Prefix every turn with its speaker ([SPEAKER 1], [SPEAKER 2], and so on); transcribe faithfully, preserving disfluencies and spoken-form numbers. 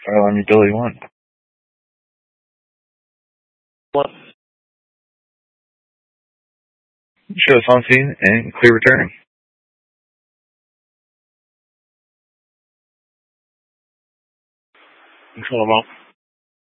[SPEAKER 1] Fire alarm utility one.
[SPEAKER 2] What?
[SPEAKER 1] Show us on scene and clear returning.
[SPEAKER 2] Control remote.